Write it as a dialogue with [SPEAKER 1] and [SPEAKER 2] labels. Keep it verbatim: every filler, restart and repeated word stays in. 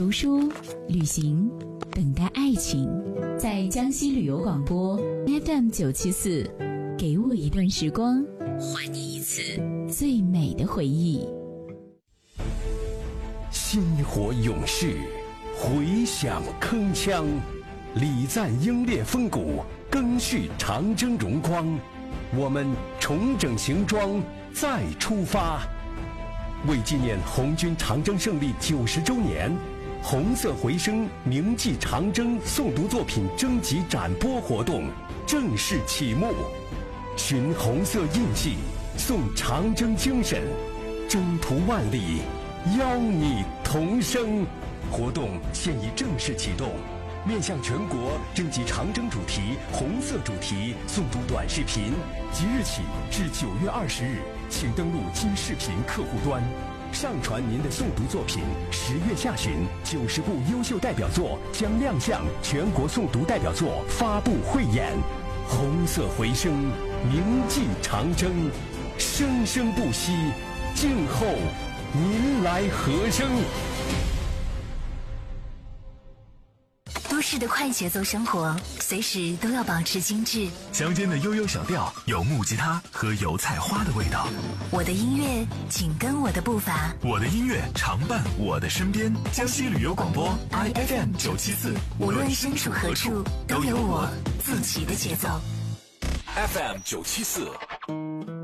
[SPEAKER 1] 读书、旅行，等待爱情。在江西旅游广播 F M 九七四，给我一段时光，还你一次最美的回忆。
[SPEAKER 2] 薪火勇士，回响铿锵，礼赞英烈风骨，赓续长征荣光。我们重整行装，再出发。为纪念红军长征胜利九十周年，红色回声铭记长征诵读作品征集展播活动正式启幕。寻红色印记，颂长征精神，征途万里，邀你同声。活动现已正式启动，面向全国征集长征主题、红色主题诵读短视频，即日起至九月二十日，请登录今视频客户端，上传您的诵读作品。十月下旬，九十部优秀代表作将亮相全国诵读代表作发布汇演。红色回声，铭记长征，生生不息，静候您来和声。
[SPEAKER 3] 都市的快节奏生活，随时都要保持精致。
[SPEAKER 4] 乡间的悠悠小调，有木吉他和油菜花的味道。
[SPEAKER 3] 我的音乐，紧跟我的步伐。
[SPEAKER 4] 我的音乐，常伴我的身边。江西旅游广播 I F M 九七四，
[SPEAKER 3] 无论身处何处，都有我自己的节奏。
[SPEAKER 4] F M 九七四。